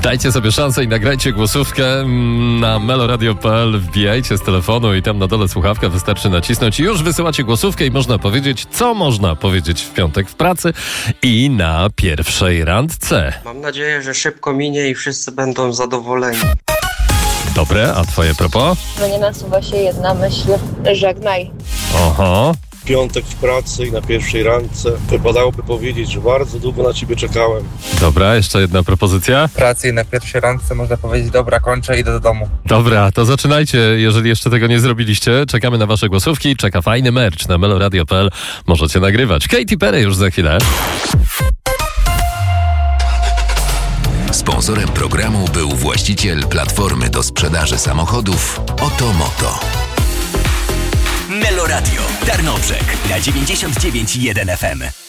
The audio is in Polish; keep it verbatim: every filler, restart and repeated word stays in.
Dajcie sobie szansę i nagrajcie głosówkę na meloradio kropka p l. Wbijajcie z telefonu i tam na dole słuchawka, wystarczy nacisnąć i już wysyłacie głosówkę i można powiedzieć, co można powiedzieć w piątek w pracy i na pierwszej randce. Mam nadzieję, że szybko minie i wszyscy będą zadowoleni. Dobre, a twoje propos? Mnie nasuwa się jedna myśl. Żegnaj. Oho. Piątek w pracy i na pierwszej randce wypadałoby powiedzieć, że bardzo długo na ciebie czekałem. Dobra, jeszcze jedna propozycja. W pracy i na pierwszej randce można powiedzieć, dobra, kończę, idę do domu. Dobra, to zaczynajcie, jeżeli jeszcze tego nie zrobiliście. Czekamy na wasze głosówki, czeka fajny merch na meloradio kropka p l. Możecie nagrywać. Katy Perry już za chwilę. Sponsorem programu był właściciel platformy do sprzedaży samochodów Otomoto. Meloradio Tarnobrzeg na dziewięćdziesiąt dziewięć i jeden F M.